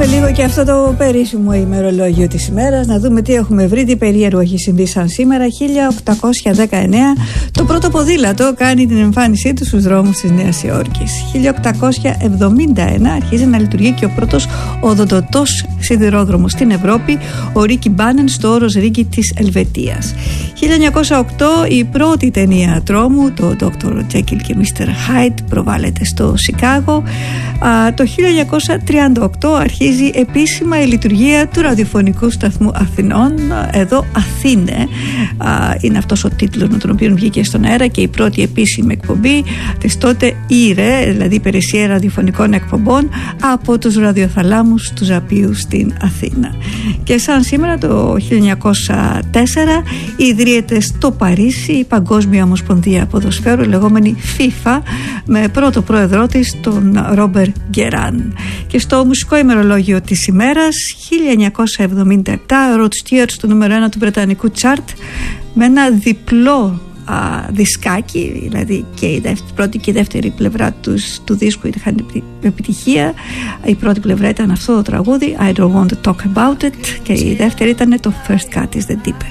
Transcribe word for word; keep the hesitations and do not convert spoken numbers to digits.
δούμε λίγο και αυτό το περίφημο ημερολόγιο της ημέρας, να δούμε τι έχουμε βρει, τι περίεργο έχει συμβεί σαν σήμερα. χίλια οκτακόσια δεκαεννέα το πρώτο ποδήλατο κάνει την εμφάνισή του στους δρόμους της Νέας Υόρκης. χίλια οκτακόσια εβδομήντα ένα αρχίζει να λειτουργεί και ο πρώτος οδοντοτός σιδηρόδρομος στην Ευρώπη, ο Ρίκι Μπάνεν, στο όρος Ρίκι της Ελβετίας. χίλια εννιακόσια οκτώ η πρώτη ταινία τρόμου, το ντόκτορ Jekyll και μίστερ Hyde, προβάλλεται στο Σικάγο. Α, το χίλια εννιακόσια τριάντα οκτώ αρχίζει επίσημα η λειτουργία του ραδιοφωνικού σταθμού Αθηνών. Εδώ Αθήνε α, είναι αυτός ο τίτλος με τον οποίο βγήκε στον αέρα και η πρώτη επίσημη εκπομπή της τότε ΙΡΕ, δηλαδή Υπηρεσία Ραδιοφωνικών Εκπομπών, από τους ραδιοθαλάμους του Ζαπίου στην Αθήνα. Και σαν σήμερα το χίλια εννιακόσια τέσσερα ιδρύεται στο Παρίσι η Παγκόσμια Ομοσπονδία Ποδοσφαίρου, λεγόμενη FIFA, με πρώτο πρόεδρό της τον Ρόμπερ Γκεράν. Και στο μουσικό ημερολόγιο της ημέρας, χίλια εννιακόσια εβδομήντα επτά, Rod Stewart στο νούμερο ένα του βρετανικού τσάρτ, με ένα διπλό α, δισκάκι, δηλαδή και η δεύτερη, πρώτη και η δεύτερη πλευρά του, του δίσκου είχαν επιτυχία. Η πρώτη πλευρά ήταν αυτό το τραγούδι, I Don't Want to Talk About It, και η δεύτερη ήταν το First Cut is the Deepest.